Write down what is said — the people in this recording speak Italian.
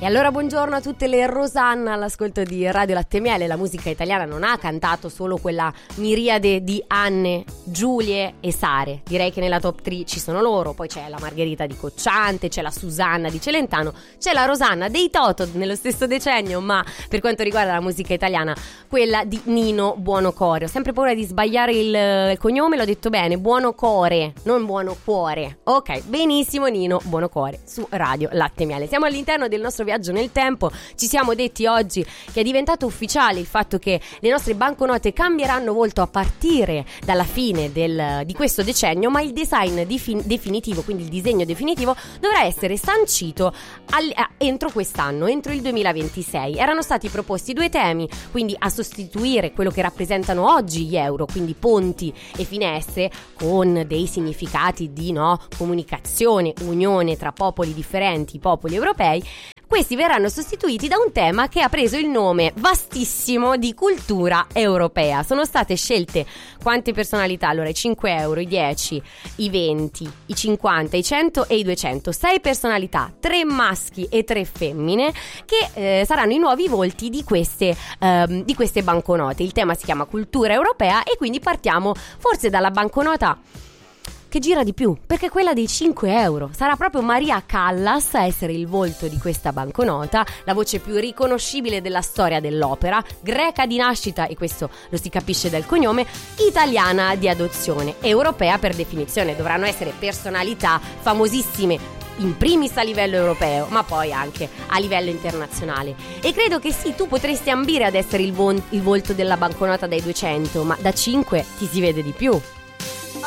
E allora buongiorno a tutte le Rosanna all'ascolto di Radio Latte e Miele. La musica italiana non ha cantato solo quella miriade di Anne, Giulie e Sare. Direi che nella top 3 ci sono loro. Poi c'è la Margherita di Cocciante, c'è la Susanna di Celentano, c'è la Rosanna dei Toto nello stesso decennio, ma per quanto riguarda la musica italiana, quella di Nino Buonocore. Ho sempre paura di sbagliare il cognome, l'ho detto bene, Buonocore, non Buonocuore. Ok, benissimo, Nino Buonocore su Radio Latte e Miele. Siamo all'interno del nostro viaggio nel tempo. Ci siamo detti oggi che è diventato ufficiale il fatto che le nostre banconote cambieranno volto a partire dalla fine di questo decennio, ma il design definitivo, quindi il disegno definitivo, dovrà essere sancito entro quest'anno, entro il 2026. Erano stati proposti due temi, quindi a sostituire quello che rappresentano oggi gli euro, quindi ponti e finestre, con dei significati di comunicazione, unione tra popoli differenti, popoli europei. Questi verranno sostituiti da un tema che ha preso il nome vastissimo di cultura europea. Sono state scelte quante personalità? Allora, i 5 euro, i 10, i 20, i 50, i 100 e i 200. 6 personalità, 3 maschi e 3 femmine, che saranno i nuovi volti di queste banconote. Il tema si chiama cultura europea e quindi partiamo forse dalla banconota che gira di più, perché quella dei 5 euro sarà proprio Maria Callas a essere il volto di questa banconota, la voce più riconoscibile della storia dell'opera, greca di nascita, e questo lo si capisce dal cognome, italiana di adozione, europea per definizione. Dovranno essere personalità famosissime, in primis a livello europeo, ma poi anche a livello internazionale. E credo che sì, tu potresti ambire ad essere il volto della banconota dai 200, ma da 5 ti si vede di più.